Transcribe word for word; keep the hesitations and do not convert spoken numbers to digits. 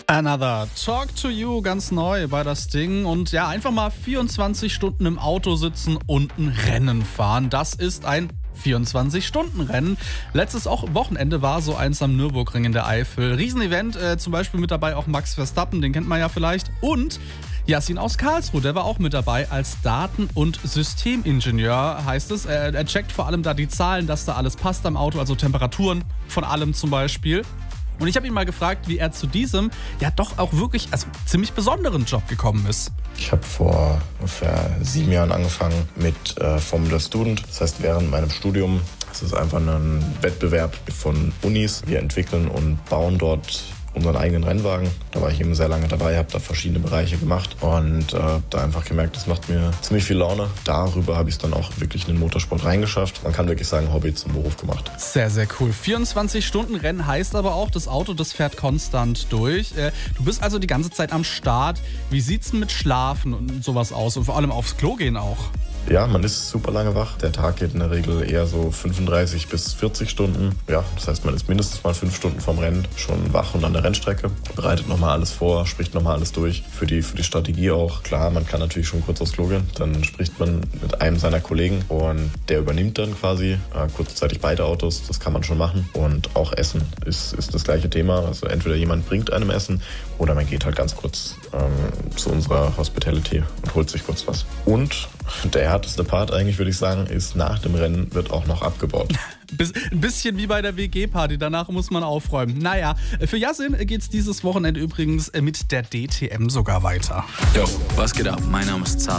Another Talk to You, ganz neu bei das Ding. Und ja, einfach mal vierundzwanzig Stunden im Auto sitzen und ein Rennen fahren. Das ist ein vierundzwanzig-Stunden-Rennen. Letztes auch Wochenende war so eins am Nürburgring in der Eifel. Riesenevent, äh, zum Beispiel mit dabei auch Max Verstappen, den kennt man ja vielleicht. Und Yassin aus Karlsruhe, der war auch mit dabei als Daten- und Systemingenieur, heißt es. Er, er checkt vor allem da die Zahlen, dass da alles passt am Auto, also Temperaturen von allem zum Beispiel. Und ich habe ihn mal gefragt, wie er zu diesem ja doch auch wirklich also ziemlich besonderen Job gekommen ist. Ich habe vor ungefähr sieben Jahren angefangen mit äh, Formula Student. Das heißt, während meinem Studium, das ist einfach ein Wettbewerb von Unis. Wir entwickeln und bauen dort unseren eigenen Rennwagen. Da war ich eben sehr lange dabei, habe da verschiedene Bereiche gemacht und äh, da einfach gemerkt, das macht mir ziemlich viel Laune. Darüber habe ich es dann auch wirklich in den Motorsport reingeschafft. Man kann wirklich sagen, Hobby zum Beruf gemacht. Sehr, sehr cool. vierundzwanzig-Stunden-Rennen heißt aber auch, das Auto, das fährt konstant durch. Äh, du bist also die ganze Zeit am Start. Wie sieht's denn mit Schlafen und sowas aus und vor allem aufs Klo gehen auch? Ja, man ist super lange wach. Der Tag geht in der Regel eher so fünfunddreißig bis vierzig Stunden. Ja, das heißt, man ist mindestens mal fünf Stunden vorm Rennen schon wach und an der Rennstrecke. Bereitet nochmal alles vor, spricht nochmal alles durch. Für die, für die Strategie auch. Klar, man kann natürlich schon kurz aufs Klo gehen. Dann spricht man mit einem seiner Kollegen und der übernimmt dann quasi äh, kurzzeitig beide Autos. Das kann man schon machen. Und auch Essen ist, ist das gleiche Thema. Also entweder jemand bringt einem Essen oder man geht halt ganz kurz ähm, zu unserer Hospitality und holt sich kurz was. Und der härteste Part eigentlich, würde ich sagen, ist nach dem Rennen wird auch noch abgebaut. Ein bisschen wie bei der W G-Party, danach muss man aufräumen. Naja, für Yassin geht's dieses Wochenende übrigens mit der D T M sogar weiter. Yo, was geht ab? Mein Name ist Zara.